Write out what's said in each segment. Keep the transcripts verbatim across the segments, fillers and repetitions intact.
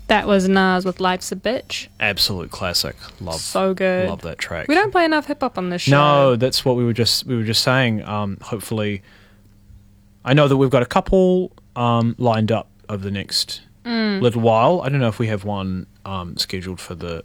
That was Nas with Life's a Bitch. Absolute classic. Love, so good. Love that track. We don't play enough hip hop on this show. No, that's what we were just we were just saying. Um, hopefully, I know that we've got a couple um, lined up over the next mm. little while. I don't know if we have one um, scheduled for the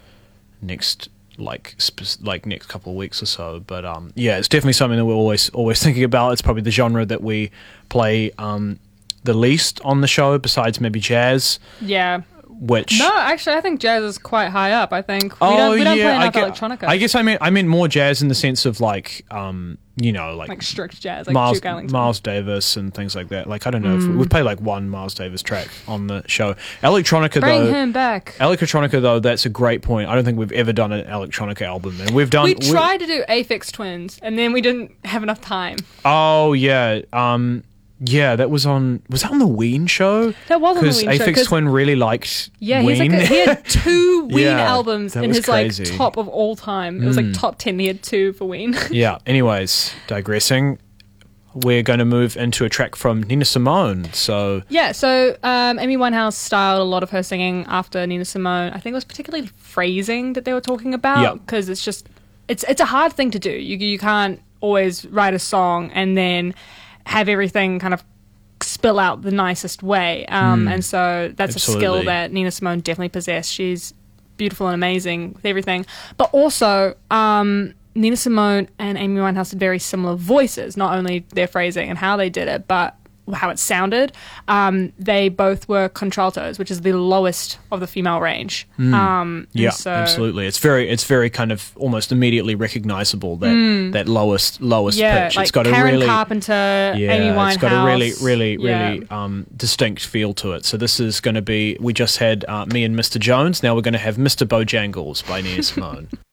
next like sp- like next couple of weeks or so. But um, yeah, it's definitely something that we're always always thinking about. It's probably the genre that we play um, the least on the show, besides maybe jazz. Yeah. Which no, actually, I think jazz is quite high up. I think we oh don't, we don't yeah, play enough I get, electronica. I guess I mean I meant more jazz in the sense of like um you know like like strict jazz, like Miles, Duke Ellington. Miles Davis and things like that. Like I don't know Mm. if we, we've played like one Miles Davis track on the show. Electronica Bring though, him back. Electronica though, that's a great point. I don't think we've ever done an electronica album, and we've done. We tried to do Aphex Twins, and then we didn't have enough time. Oh yeah, um, yeah, that was on. Was that on the Ween show? That was on the Ween show. Because Aphex Twin really liked. Yeah, Ween. he's like a, he had two Ween Yeah, albums that in was his crazy. like top of all time. It was Mm. like top ten. He had two for Ween. Yeah. Anyways, digressing. We're going to move into a track from Nina Simone. So Yeah, so um, Amy Winehouse styled a lot of her singing after Nina Simone. I think it was particularly phrasing that they were talking about, Yeah. because it's just it's it's a hard thing to do. You you can't always write a song and then have everything kind of spill out the nicest way. Um, Mm. and so that's Absolutely. a skill that Nina Simone definitely possessed. She's beautiful and amazing with everything, but also um, Nina Simone and Amy Winehouse had very similar voices, not only their phrasing and how they did it, but how it sounded. Um, they both were contraltos, which is the lowest of the female range. Mm. Um, and yeah, so, absolutely. It's very, it's very kind of almost immediately recognizable that Mm. that lowest lowest yeah, pitch. like It's got a Karen really Carpenter, yeah, Amy Winehouse. it's got a really, really, Yeah. really um, distinct feel to it. So this is going to be. We just had uh, Me and Mister Jones. Now we're going to have Mister Bojangles by Nina Simone.